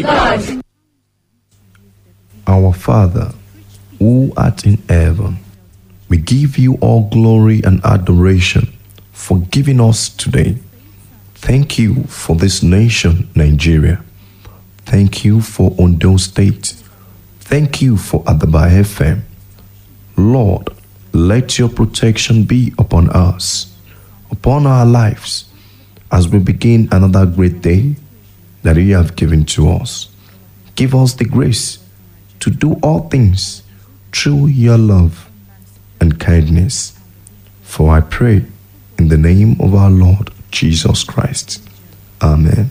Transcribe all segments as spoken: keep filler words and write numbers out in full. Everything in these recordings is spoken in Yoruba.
God. Our Father, who art in heaven, we give you all glory and adoration for giving us today. Thank you for this nation, Nigeria. Thank you for Ondo State. Thank you for Adaba F M. Lord, let your protection be upon us, upon our lives, as we begin another great day that you have given to us. Give us the grace to do all things through your love and kindness. For I pray in the name of our Lord Jesus Christ. Amen.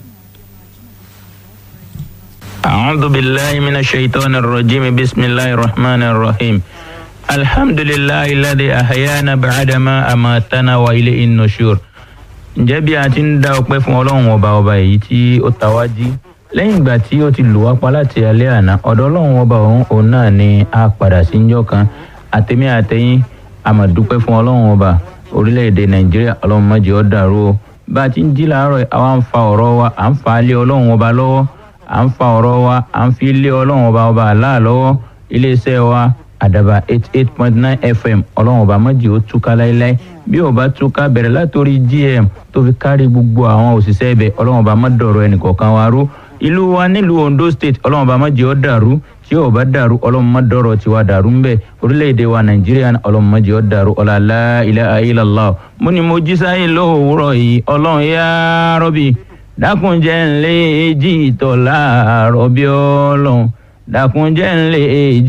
أعوذ بالله من الشيطان الرجيم بسم الله الرحمن الرحيم الحمد لله الذي أحيانا بعدما أماتنا وإليه النشور. Ǹjẹ́ bí a ti ń dá ọpẹ́ fún Ọlọ́run ọba ọba èyí tí ó ta wá jí lẹ́yìn ìgbà tí ó ti lù wá pa láti alẹ́ àná, ọ̀dọ̀ Ọlọ́run ọba òun òun náà ni a padà sí njọ́ kan. Àtẹ̀mí àtẹ̀yìn a máa dúpẹ́ fún Ọlọ́run ọba orílẹ̀-èdè Nàìjíríà. Ọlọ́run má jẹ́ ó dàrú o. Bá a ti ń jí láàárọ̀ àwa ń fa ọ̀rọ̀ wa à ń fa lé Ọlọ́run ọba lọ́wọ́, à ń fa ọ̀rọ̀ wa à ń fi lé Ọlọ́run ọba ọba àlá lọ́wọ́. Iléeṣẹ́ wa Àdàbà eighty-eight point nine F M, Ọlọ́run ọba má jẹ́ ó túká láéláé. Bí ó bá túká bẹ̀rẹ̀ látòrí G M tó fi kárí gbogbo àwọn òṣìṣẹ́ ibẹ̀, Ọlọ́run ọba má dọ̀rọ̀ ẹnìkọ̀ọ̀kan wa rú. Ìlú wa nílùú Ondo State, Ọlọ́run ọba má jẹ́ ó dàrú. Tí ó bá dàrú, Ọlọ́run má dọ̀rọ̀ tiwa dàrú ńbẹ̀. Orílẹ̀-èdè wa Nàìjíríà, Ọlọ́run má jẹ́ ó dàrú. Ọlá la ilaha illallah. Mo ní mo jí sáyé lówùúrọ̀ yìí, Ọlọ́run ya Rabbi dákun jẹ́ n lè jí ìtọ̀ láàárọ̀ bí Ọlọ́run dákun jẹ́ n lè